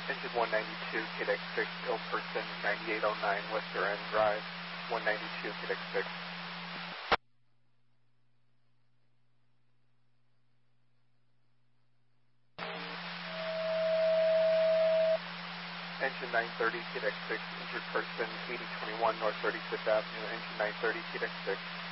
Engine 192, KDX 6, ill person, 9809 Wester End Drive, 192, KDX 6. Engine 930, KDX 6, injured person, 8021 North 35th Avenue, Engine 930, KDX 6.